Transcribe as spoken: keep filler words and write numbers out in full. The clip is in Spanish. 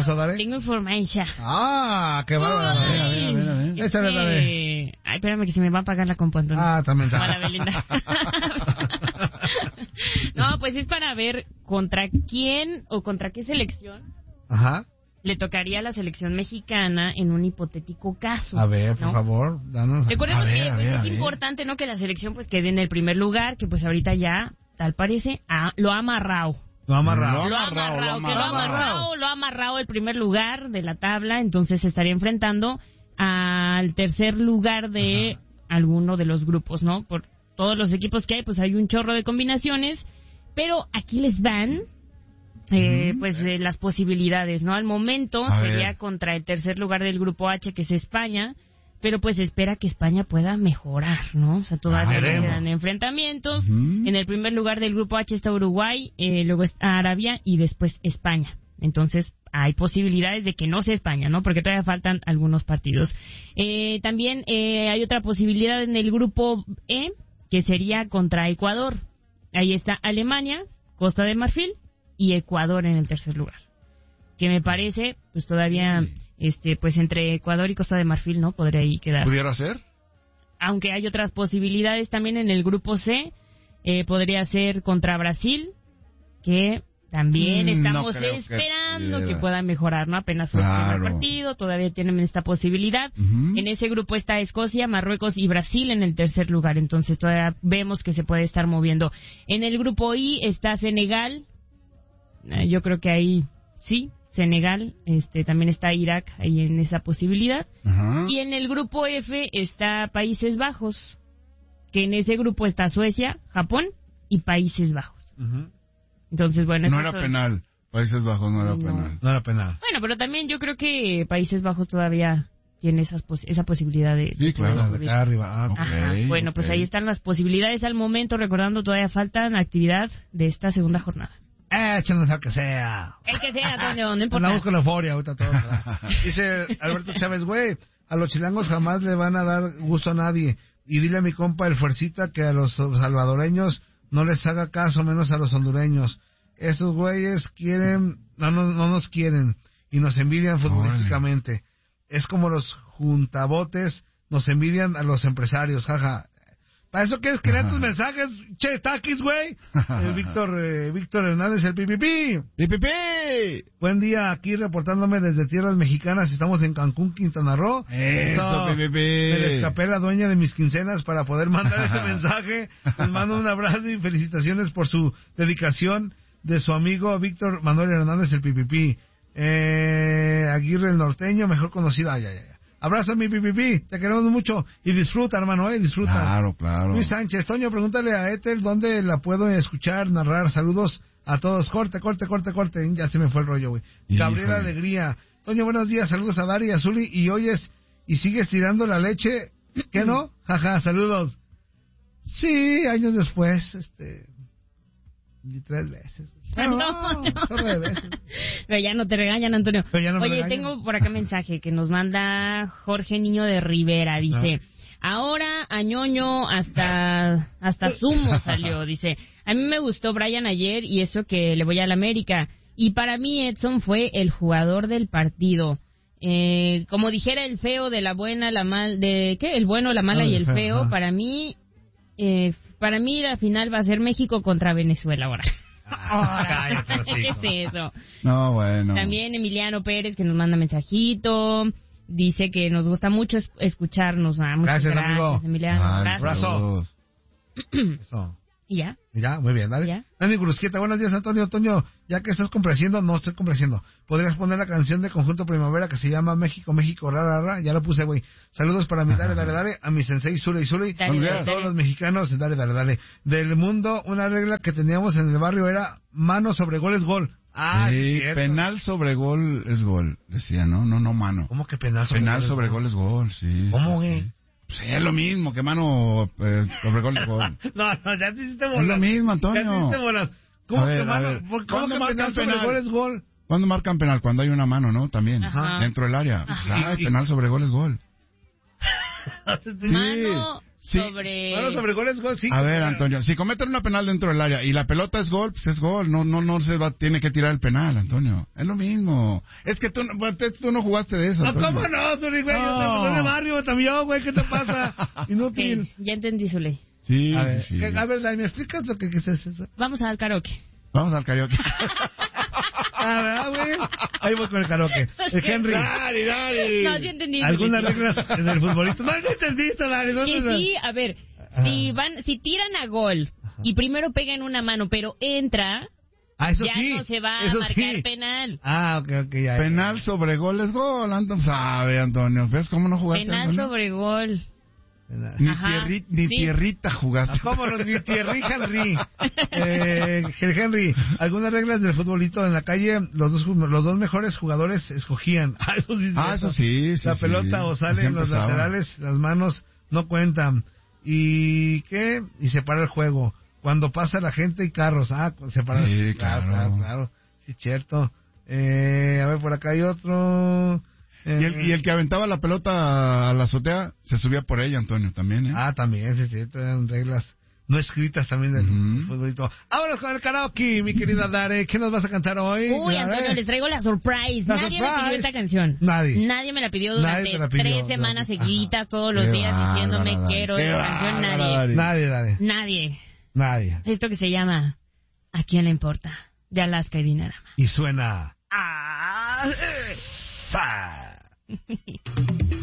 vamos a dar, ¿eh? Tengo información. Ah, qué bárbaro. Ay, A ver, a ver, a ver. Esa es la de... Ay, espérame que se me va a apagar la compu, Antonio. Ah, también está. Para Belinda. No, pues es para ver contra quién o contra qué selección Ajá. le tocaría a la selección mexicana en un hipotético caso. A ver, por ¿no? favor, danos. Recordemos A ver, que a pues, ver, a es ver. importante, ¿no? Que la selección pues quede en el primer lugar, que pues ahorita ya, tal parece, ha- lo ha amarrado. Lo ha amarrado. Lo ha amarrado, amarrado, lo que lo ha amarrado. amarrado, lo ha amarrado el primer lugar de la tabla, entonces se estaría enfrentando al tercer lugar de Ajá. alguno de los grupos, ¿no? Por todos los equipos que hay, pues hay un chorro de combinaciones, pero aquí les van, eh, uh-huh. pues eh, las posibilidades, ¿no? Al momento A sería ver. contra el tercer lugar del grupo H, que es España, pero pues espera que España pueda mejorar, ¿no? O sea, todavía Ah, quedan enfrentamientos. Uh-huh. En el primer lugar del grupo H está Uruguay, eh, luego está Arabia y después España. Entonces, hay posibilidades de que no sea España, ¿no? Porque todavía faltan algunos partidos. Eh, también eh, hay otra posibilidad en el grupo E, que sería contra Ecuador. Ahí está Alemania, Costa de Marfil y Ecuador en el tercer lugar. Que me parece, pues todavía, sí. este, pues entre Ecuador y Costa de Marfil, ¿no? Podría ahí quedar. ¿Pudiera ser? Aunque hay otras posibilidades también en el grupo C, eh, podría ser contra Brasil, que también Mm, estamos no creo esperando que, que pueda mejorar, ¿no? Apenas fue Claro. el primer partido, todavía tienen esta posibilidad. Uh-huh. En ese grupo está Escocia, Marruecos y Brasil en el tercer lugar, entonces todavía vemos que se puede estar moviendo. En el grupo I está Senegal, eh, yo creo que ahí sí, Senegal, este también está Irak ahí en esa posibilidad. Uh-huh. Y en el grupo F está Países Bajos, que en ese grupo está Suecia, Japón y Países Bajos. Uh-huh. Entonces, bueno, No esas era son... penal. Países Bajos no era No. penal. No era penal. Bueno, pero también yo creo que Países Bajos todavía tiene esas pos- esa posibilidad de... Sí, claro. de De subir. acá arriba. Ah, Ok. Ajá. Bueno, pues ok. ahí están las posibilidades al momento, recordando todavía faltan actividad de esta segunda jornada. Eh, échanos al que sea. El que sea, Antonio, no importa. Andamos con la euforia ahorita todos. ¿verdad? Dice Alberto Chávez, güey, a los chilangos jamás le van a dar gusto a nadie. Y dile a mi compa el Fuercita que a los salvadoreños no les haga caso, menos a los hondureños. Estos güeyes quieren, no, no, no nos quieren y nos envidian futbolísticamente. Es como los juntabotes nos envidian a los empresarios, jaja. ¿Para eso quieres crear tus mensajes? Che, taquis, güey. El Víctor, eh, Víctor Hernández, el pipipi. ¡Pipipi! Buen día, aquí reportándome desde tierras mexicanas. Estamos en Cancún, Quintana Roo. Eso, pipipi. Me le escapé la dueña de mis quincenas para poder mandar este mensaje. Les mando un abrazo y felicitaciones por su dedicación de su amigo Víctor Manuel Hernández, el pipipi. Eh, Aguirre el Norteño, mejor conocido. Ay, ay, ay. Abrazo, mi pipipi. Te queremos mucho. Y disfruta, hermano, eh, disfruta. Claro, claro. Luis Sánchez, Toño, pregúntale a Ethel dónde la puedo escuchar, narrar. Saludos a todos. Corte, corte, corte, corte. Ya se me fue el rollo, güey. Gabriela Alegría. Toño, buenos días. Saludos a Dari y a Zuli. Y oyes, y sigues tirando la leche. ¿Qué no? Jaja, saludos. Sí, años después, este... Y tres veces. No, No, no. solo de veces. Pero ya no te regañan, Antonio. Pero ya no me Oye, regañan. tengo por acá mensaje que nos manda Jorge Niño de Rivera. Dice, ahora a ñoño hasta, hasta Sumo salió. Dice, a mí me gustó Brian ayer y eso que le voy a la América. Y para mí Edson fue el jugador del partido. Eh, como dijera el feo de la buena, la mal, de ¿qué? El bueno, la mala Ah, y el feo, feo. ajá. Para mí, eh, para mí la final va a ser México contra Venezuela ahora. Ahora. ¿Qué es eso? No, bueno. También Emiliano Pérez que nos manda mensajito. Dice que nos gusta mucho es- escucharnos. Ah, muchas Gracias, gracias, amigo. Emiliano. Ay, Gracias. abrazo. saludos. Eso. ¿Y ya? Ya, muy bien, dale. ¿Ya? Dani Grusqueta, buenos días, Antonio. Antonio, ya que estás complaciendo, no estoy complaciendo. ¿Podrías poner la canción de Conjunto Primavera que se llama México, México, ra, ra, ra? Ya lo puse, güey. Saludos para mi Dale, Dale, Dale, a mi sensei Zule y Zule. Dale, dale, A dale. todos los mexicanos, Dale, Dale, Dale. Del mundo, una regla que teníamos en el barrio era mano sobre gol es gol. Ah, Sí, cierto. penal sobre gol es gol, decía, ¿no? No, no mano. ¿Cómo que penal sobre Penal gol es sobre gol? gol es gol, sí. ¿Cómo, sí, güey? sí. Pues es lo mismo que mano eh, sobre gol es gol. No, no, ya te hiciste bolas. Es lo mismo, Antonio. Ya te hiciste bolas. ¿Cómo A que ver, a mano? ver. ¿Cómo ¿Cuándo que marcan penal sobre penal? gol es gol? ¿Cuándo marcan penal? Cuando hay una mano, ¿no? También. Ajá. Dentro del área. Ajá. Ay, Y- y- penal sobre gol es gol. Mano Sí. sobre... Bueno, sobre gol es gol, sí. A ver, Pero- Antonio, si cometen una penal dentro del área y la pelota es gol, pues es gol. No, no, no se va, tiene que tirar el penal, Antonio. Es lo mismo. Es que tú, no- pues, tú no jugaste de eso, No, Antonio. ¿cómo no, Zuli, güey? No. Yo soy de barrio también, güey, ¿qué te pasa? Inútil. Ok, ya entendí su ley. Sí, A ver, sí, sí. ¿qué- a ver, Dani, ¿me explicas lo que qué es eso? Vamos al karaoke. Vamos al karaoke. Ah, ¿verdad, güey? Ahí voy con el karaoke. El Henry. Dani, Dani. No, sí entendí. ¿Algunas Luis. reglas en el futbolista? No, no entendiste, Dani. ¿Dónde Que está? sí, a ver, Ajá. si van, si tiran a gol y primero pegan una mano, pero entra, Ah, eso ya sí. no se va a eso marcar sí. penal. Ah, ok, ok, ya. Penal sobre gol es gol, Antonio. Sabe, Antonio. ¿Ves cómo no jugaste, Penal Antonio? sobre gol. Penal. Ni, Ajá, tierri- ni sí. tierrita jugaste. Ah, ¿cómo no? Ni Thierry Henry. Eh, Henry, algunas reglas del futbolito en la calle, los dos ju- los dos mejores jugadores escogían. Ah, eso sí. es Ah, cierto. eso sí, sí, La sí. pelota o Así salen los empezaba. laterales, las manos no cuentan. ¿Y qué? Y se para el juego. Cuando pasa la gente y carros. Ah, se para. Sí, claro, claro. claro, claro. Sí, cierto. Eh, a ver, por acá hay otro. Eh, Y el, y el que aventaba la pelota a la azotea se subía por ella, Antonio, también, ¿eh? Ah, también, sí, sí, eran reglas no escritas también del Ujú. futbolito. Vámonos con el karaoke, mi querida Dare. ¿Qué nos vas a cantar hoy? Uy, Dare? Antonio, les traigo la surprise. La Nadie me surprise. pidió esta canción. Nadie. Nadie me la pidió Nadie durante te la pidió, tres durante- semanas ajá. seguiditas, todos los Qué días diciéndome bárbara, quiero qué esta canción. bárbara, Nadie. Dari. Nadie, Dare. Nadie. Nadie. Esto que se llama ¿A quién le importa? De Alaska y Dinarama. Y suena. Ah. Fa.